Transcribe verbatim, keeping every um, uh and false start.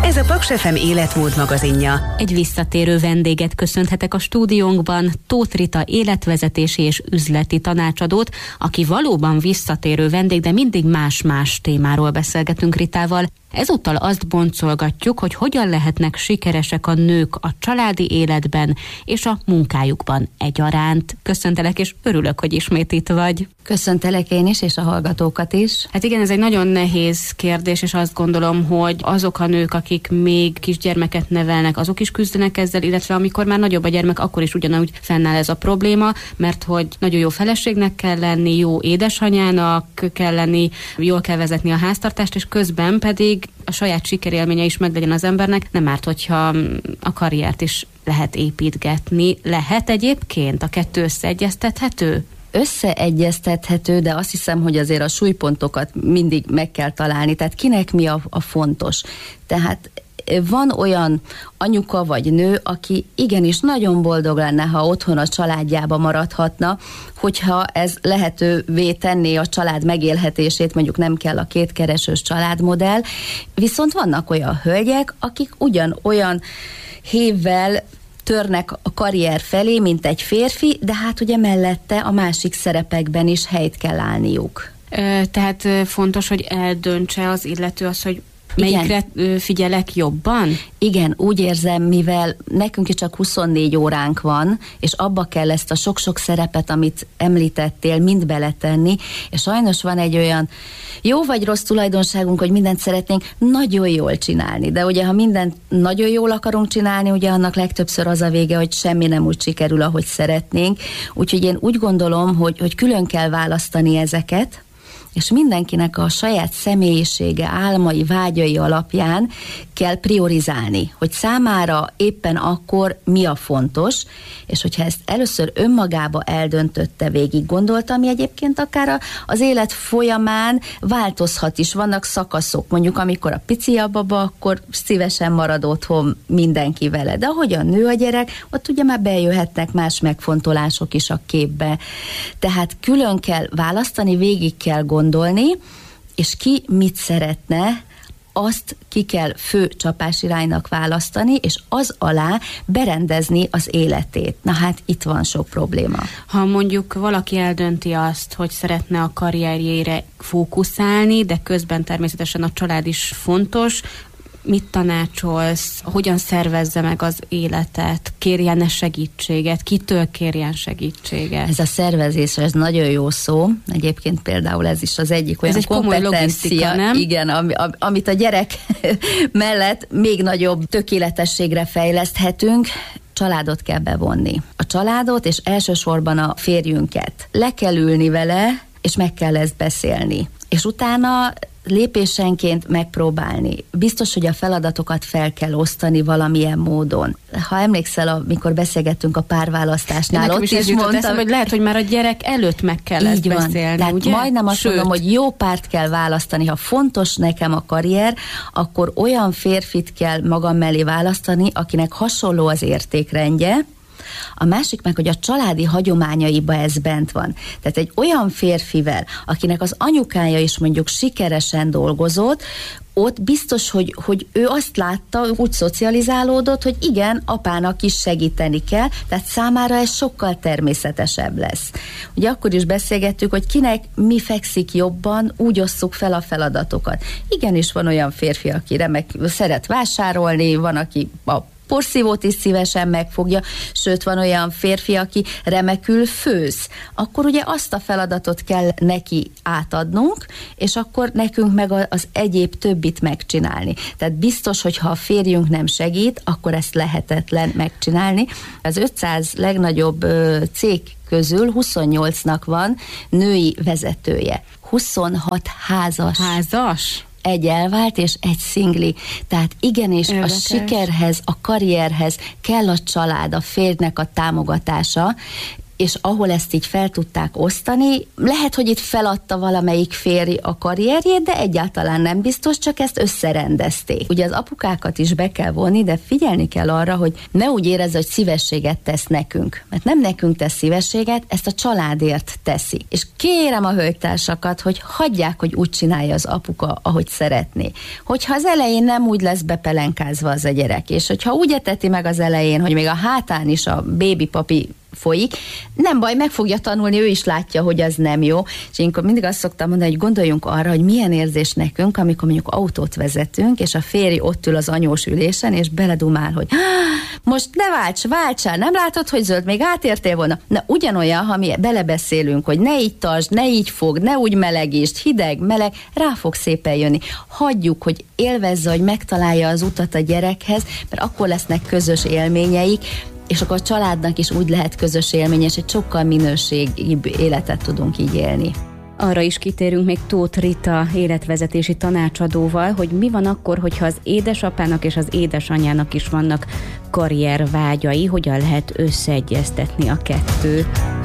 Ez a Paks ef em életmód magazinja. Egy visszatérő vendéget köszönhetek a stúdiónkban, Tóth Rita életvezetési és üzleti tanácsadót, aki valóban visszatérő vendég, de mindig más-más témáról beszélgetünk Ritával. Ezúttal azt boncolgatjuk, hogy hogyan lehetnek sikeresek a nők a családi életben és a munkájukban egyaránt. Köszöntelek, és örülök, hogy ismét itt vagy. Köszöntelek én is, és a hallgatókat is. Hát igen, ez egy nagyon nehéz kérdés, és azt gondolom, hogy azok a nők, akik még kisgyermeket nevelnek, azok is küzdenek ezzel, illetve amikor már nagyobb a gyermek, akkor is ugyanúgy fennáll ez a probléma, mert hogy nagyon jó feleségnek kell lenni, jó édesanyának kell lenni, jól kell vezetni a háztartást, és közben pedig a saját sikerélménye is meglegyen az embernek, nem árt, hogyha a karriert is lehet építgetni. Lehet egyébként? A kettő összeegyeztethető? Összeegyeztethető, de azt hiszem, hogy azért a súlypontokat mindig meg kell találni. Tehát kinek mi a, a fontos? Tehát van olyan anyuka vagy nő, aki igenis nagyon boldog lenne, ha otthon a családjába maradhatna, hogyha ez lehetővé tenné a család megélhetését, mondjuk nem kell a kétkeresős családmodell, viszont vannak olyan hölgyek, akik ugyanolyan hévvel törnek a karrier felé, mint egy férfi, de hát ugye mellette a másik szerepekben is helyt kell állniuk. Tehát fontos, hogy eldöntse az illető az, hogy melyikre Igen. figyelek jobban? Igen, úgy érzem, mivel nekünk is csak huszonnégy óránk van, és abba kell ezt a sok-sok szerepet, amit említettél, mind beletenni, és sajnos van egy olyan jó vagy rossz tulajdonságunk, hogy mindent szeretnénk nagyon jól csinálni, de ugye ha mindent nagyon jól akarunk csinálni, ugye annak legtöbbször az a vége, hogy semmi nem úgy sikerül, ahogy szeretnénk, úgyhogy én úgy gondolom, hogy, hogy külön kell választani ezeket, és mindenkinek a saját személyisége, álmai, vágyai alapján kell priorizálni, hogy számára éppen akkor mi a fontos, és hogyha ezt először önmagába eldöntötte, végig gondolta, ami egyébként akár az élet folyamán változhat is, vannak szakaszok, mondjuk amikor a pici a baba, akkor szívesen marad otthon mindenki vele, de ahogyan nő a gyerek, ott ugye már bejöhetnek más megfontolások is a képbe. Tehát külön kell választani, végig kell gondolni, gondolni, és ki mit szeretne, azt ki kell fő csapásiránynak választani, és az alá berendezni az életét. Na hát itt van sok probléma. Ha mondjuk valaki eldönti azt, hogy szeretne a karrierjére fókuszálni, de közben természetesen a család is fontos, mit tanácsolsz, hogyan szervezze meg az életet, kérjen-e segítséget, kitől kérjen segítséget? Ez a szervezés, ez nagyon jó szó. Egyébként például ez is az egyik olyan ez egy kompetencia, nem? Igen, ami, amit a gyerek mellett még nagyobb tökéletességre fejleszthetünk. Családot kell bevonni. A családot, és elsősorban a férjünket. Le kell ülni vele, és meg kell ezt beszélni. És utána lépésenként megpróbálni. Biztos, hogy a feladatokat fel kell osztani valamilyen módon. Ha emlékszel, amikor beszélgettünk a párválasztásnál, ott is, is mondtam, eszem, hogy lehet, hogy már a gyerek előtt meg kell ezt van. beszélni, Tehát ugye? majdnem azt Sőt. mondom, hogy jó párt kell választani. Ha fontos nekem a karrier, akkor olyan férfit kell magam mellé választani, akinek hasonló az értékrendje. A másik meg, hogy a családi hagyományaiba ez bent van. Tehát egy olyan férfivel, akinek az anyukája is mondjuk sikeresen dolgozott, ott biztos, hogy, hogy ő azt látta, úgy szocializálódott, hogy igen, apának is segíteni kell, tehát számára ez sokkal természetesebb lesz. Ugye akkor is beszélgettük, hogy kinek mi fekszik jobban, úgy osszuk fel a feladatokat. Igenis van olyan férfi, aki remek, szeret vásárolni, van, aki a porszívót is szívesen megfogja, sőt van olyan férfi, aki remekül főz. Akkor ugye azt a feladatot kell neki átadnunk, és akkor nekünk meg az egyéb többit megcsinálni. Tehát biztos, hogy ha a férjünk nem segít, akkor ezt lehetetlen megcsinálni. Az ötszáz legnagyobb cég közül huszonnyolcnak van női vezetője. huszonhat házas. Házas? Egy elvált és egy szingli. Tehát igenis Érdekes. A sikerhez, a karrierhez kell a család, a férjnek a támogatása, és ahol ezt így fel tudták osztani, lehet, hogy itt feladta valamelyik férj a karrierjét, de egyáltalán nem biztos, csak ezt összerendezték. Ugye az apukákat is be kell vonni, de figyelni kell arra, hogy ne úgy érezze, hogy szívességet tesz nekünk. Mert nem nekünk tesz szívességet, ezt a családért teszi. És kérem a hölgytársakat, hogy hagyják, hogy úgy csinálja az apuka, ahogy szeretné. Hogyha az elején nem úgy lesz bepelenkázva az a gyerek, és hogyha úgy eteti meg az elején, hogy még a hátán is a bébi papi folyik, nem baj, meg fogja tanulni, ő is látja, hogy az nem jó. És én mindig azt szoktam mondani, hogy gondoljunk arra, hogy milyen érzés nekünk, amikor mondjuk autót vezetünk, és a férj ott ül az anyós ülésen, és beledumál, hogy most ne válts, váltsál, nem látod, hogy zöld, még átértél volna. Na ugyanolyan, ha mi belebeszélünk, hogy ne így tartsd, ne így fog, ne úgy melegítsd, hideg, meleg, rá fog szépen jönni. Hagyjuk, hogy élvezze, hogy megtalálja az utat a gyerekhez, mert akkor lesznek közös élményeik, és akkor a családnak is úgy lehet közös élmény, és egy sokkal minőségibb életet tudunk így élni. Arra is kitérünk még Tóth Rita életvezetési tanácsadóval, hogy mi van akkor, hogyha az édesapának és az édesanyának is vannak karriervágyai, hogyan lehet összeegyeztetni a kettőt.